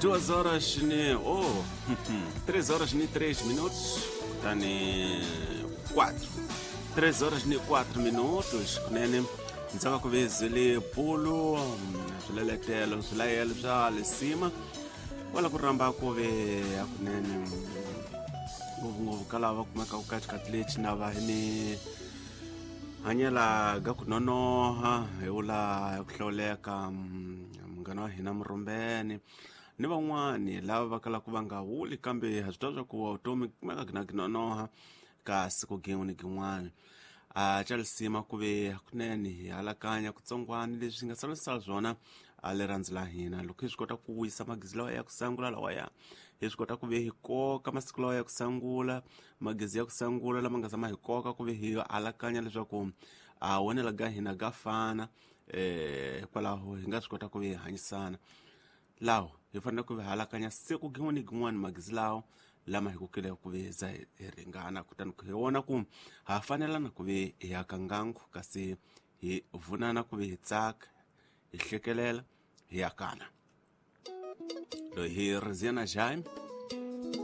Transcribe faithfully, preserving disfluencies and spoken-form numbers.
Duas horas ni oh, três horas ni três minutos, tá ni quatro. Três horas ni quatro minutos, kunene ndzaka ku ve zile pulo swileletelo swilayelo swa le sima wala ku ramba ku ve kunene ngopfungopfu ka lava kumeka ku katikati na va ni hanyela ga ku nonoha hi vula hi ku hlawuleka munghana wa hina Murombeni ni van'wani lava va kalaka va nga huli kambe ha swi twa swa ku vutomi kumeka ku na ku nonoha ka siku gin'we ni gin'wana a ca lisima ku ve hakunene hi halakanya kutsongwana leswi nga salusala zwona a le randzi la hina loko hi swi kota ku wisa magezi lawa ya ku sangula lawaya hi swi kota ku ve hi koka masiku lawa ya ku sangula magezi ya ku sangula lama nga zama hi koka ku ve hi halakanya leswaku a wonela ga hina ga fana eh hikwalaho hi nga swi kota ku ve hi hanyisana lawo hi fanele ku ve halakanya siku gin'we ni gin'wana magezi lawo lama hi kokele ku ve za hi ringana kutani hi wona ku ha fanelana ku ve hi aka ngangu kasi hi vunana ku ve hi tsaka hi hlekelela hi yakana loyi hi Riziana Jaime